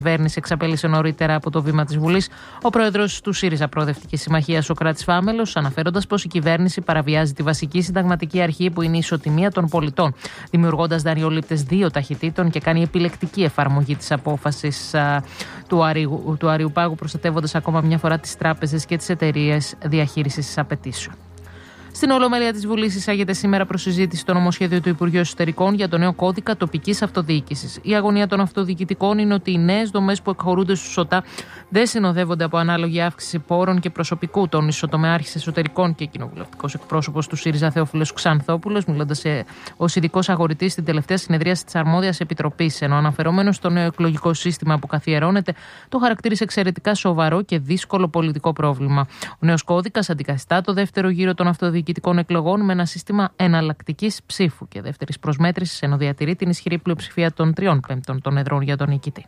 Κυβέρνηση εξαπέλυσε νωρίτερα από το βήμα της Βουλής ο πρόεδρος του ΣΥΡΙΖΑ Προοδευτική Συμμαχία, Σωκράτης Φάμελος, αναφέροντας πως η κυβέρνηση παραβιάζει τη βασική συνταγματική αρχή που είναι η ισοτιμία των πολιτών, δημιουργώντας δανειολήπτες δύο ταχυτήτων και κάνει επιλεκτική εφαρμογή της απόφασης του Αριουπάγου, προστατεύοντας ακόμα μια φορά τις τράπεζες και τις εταιρείες διαχείρισης απαιτήσεων. Στην Ολομέλεια της Βουλής εισάγεται σήμερα προς συζήτηση το νομοσχέδιο του Υπουργείου Εσωτερικών για το νέο κώδικα τοπικής αυτοδιοίκησης. Η αγωνία των αυτοδιοικητικών είναι ότι οι νέες δομές που εκχωρούνται στους ΟΤΑ δεν συνοδεύονται από ανάλογη αύξηση πόρων και προσωπικού. Τόνισε ο τομεάρχης εσωτερικών και κοινοβουλευτικός εκπρόσωπος του ΣΥΡΙΖΑ Θεόφιλος Ξανθόπουλος, μιλώντας ως ειδικός αγορητής στην τελευταία συνεδρίαση της Αρμόδιας Επιτροπής. Ενώ αναφερόμενος στο νέο εκλογικό σύστημα που καθιερώνεται, το χαρακτήρισε εξαιρετικά σοβαρό και δύσκολο πολιτικό πρόβλημα. Ο νέος κώδικας αντικαθιστά το δεύτερο γύρο των αυτοδιοικητικών εκλογών με ένα σύστημα εναλλακτικής ψήφου και δεύτερης προσμέτρησης, ενώ διατηρεί την ισχυρή πλειοψηφία των 3/5 των εδρών για τον νικητή.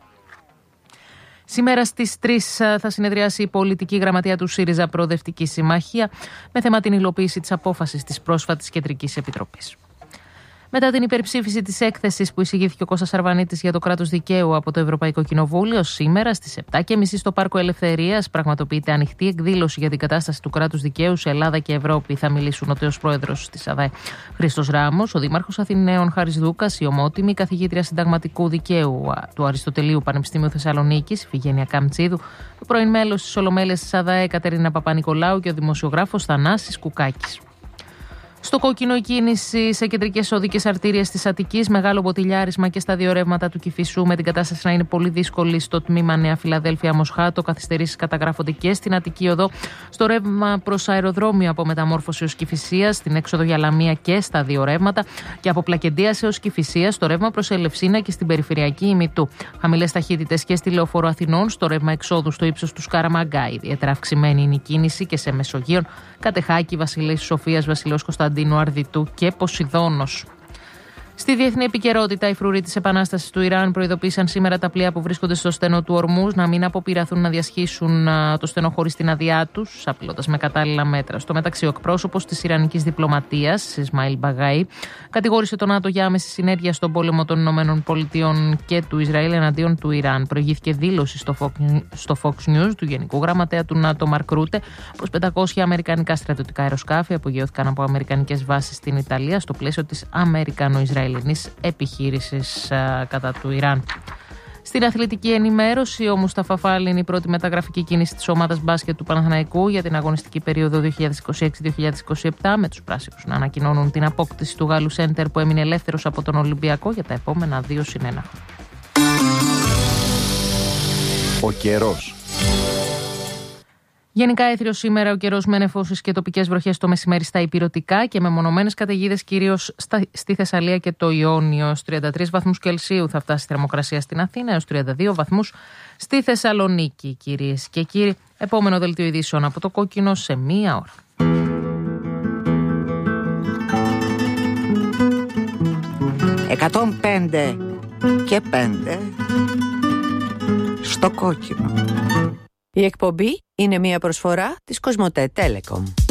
Σήμερα στις 3 θα συνεδριάσει η πολιτική γραμματεία του ΣΥΡΙΖΑ Προοδευτική Συμμαχία με θέμα την υλοποίηση της απόφασης της πρόσφατης Κεντρικής Επιτροπής. Μετά την υπερψήφιση της έκθεσης που εισηγήθηκε ο Κώστας Αρβανίτης για το κράτος δικαίου από το Ευρωπαϊκό Κοινοβούλιο, σήμερα στις 7:30 στο Πάρκο Ελευθερίας πραγματοποιείται ανοιχτή εκδήλωση για την κατάσταση του κράτους δικαίου σε Ελλάδα και Ευρώπη. Θα μιλήσουν ο τέος πρόεδρος της ΑΔΑΕ Χρήστος Ράμος, ο δήμαρχος Αθηναίων Χάρης Δούκας, η ομότιμη καθηγήτρια συνταγματικού δικαίου του Αριστοτελείου Πανεπιστημίου Θεσσαλονίκης, Ιφηγένεια Καμτσίδου, το πρώην μέλος της Ολομέλειας της ΑΔΑΕ Κατερίνα Παπα-Νικολάου και ο δημοσιογράφος Θανάσης Κουκάκης. Στο κόκκινο η κίνηση σε κεντρικές οδικές αρτήριες της Αττικής, μεγάλο μποτιλιάρισμα και στα δύο ρεύματα του Κηφισού, με την κατάσταση να είναι πολύ δύσκολη στο τμήμα Νέα Φιλαδέλφια Μοσχάτο. Καθυστερήσεις καταγράφονται και στην Αττική Οδό, στο ρεύμα προς αεροδρόμιο από Μεταμόρφωση ως Κηφισίας, στην έξοδο για Λαμία και στα δύο ρεύματα, και από Πλακεντίας έως Κηφισίας, στο ρεύμα προς Ελευσίνα και στην περιφερειακή ημιτού. Χαμηλές ταχύτητες και στη Λεωφόρο Αθηνών, στο ρεύμα εξόδου στο ύψος του Σκαραμαγκά. Ιδιαίτερα αυξημένη είναι η κίνηση και σε Μεσογείων, Κατεχάκη, Βασιλέης Σοφίας, Βασιλέως Κωνσταντίνου, Αρδιτού και Ποσειδώνος. Στη διεθνή επικαιρότητα, οι φρουροί της Επανάστασης του Ιράν προειδοποίησαν σήμερα τα πλοία που βρίσκονται στο στενό του Ορμούζ να μην αποπειραθούν να διασχίσουν το στενό χωρίς την άδειά τους, απειλώντας με κατάλληλα μέτρα. Στο μεταξύ, ο εκπρόσωπος της Ιρανικής διπλωματίας, Ισμαήλ Μπαγάη, κατηγόρησε τον ΝΑΤΟ για άμεση συνέργεια στον πόλεμο των ΗΠΑ και του Ισραήλ εναντίον του Ιράν. Προηγήθηκε δήλωση στο Fox News του Γενικού Γραμματέα του ΝΑΤΟ, Μαρκ Ρούτε, πως 500 αμερικανικά στρατιωτικά αεροσκάφη απογειώθηκαν από αμερικανικές βάσεις στην Ιταλία στο πλαίσιο της Αμερικανο-Ισραηλινής επιχείρησης κατά του Ιράν. Στην αθλητική ενημέρωση, ο Μουσταφά Φάλ είναι η πρώτη μεταγραφική κίνηση της ομάδας μπάσκετ του Παναθηναϊκού για την αγωνιστική περίοδο 2026-2027, με τους πράσινους να ανακοινώνουν την απόκτηση του Γάλλου σέντερ που έμεινε ελεύθερος από τον Ολυμπιακό για τα επόμενα 2+1. Ο καιρός. Γενικά έθριος σήμερα ο καιρός με νεφώσεις και τοπικές βροχές το μεσημέρι στα ηπειρωτικά και με μονομένες καταιγίδες κυρίως στη Θεσσαλία και το Ιόνιο. Στους 33 βαθμούς Κελσίου θα φτάσει η θερμοκρασία στην Αθήνα, έως 32 βαθμούς στη Θεσσαλονίκη, κυρίες και κύριοι. Επόμενο δελτίο ειδήσεων από το κόκκινο σε 1 ώρα. «105 και 5 στο κόκκινο». Η εκπομπή είναι μια προσφορά της Κοσμοτέ Telecom.